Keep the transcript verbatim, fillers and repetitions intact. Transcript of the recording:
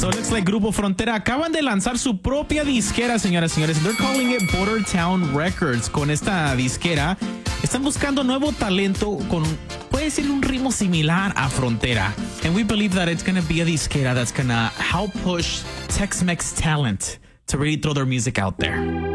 So it looks like Grupo Frontera acaban de lanzar su propia disquera, señoras y señores. They're calling it Border Town Records. Con esta disquera están buscando nuevo talento con, puede ser un ritmo similar a Frontera. And we believe that it's going to be a disquera that's going to help push Tex-Mex talent to really throw their music out there.